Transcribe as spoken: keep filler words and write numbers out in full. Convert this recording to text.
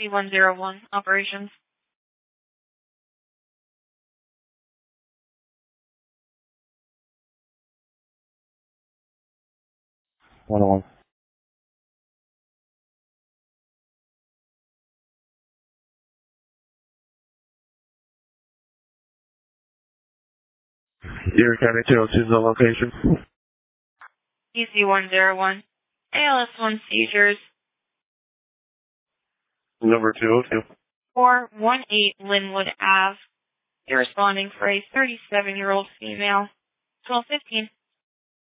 C one zero one, operations. one oh one. Erie County two oh two is the location. D C one zero one, A L S one seizures. Number two oh two. four one eight Linwood Ave. You're responding for a thirty-seven-year-old female. twelve fifteen.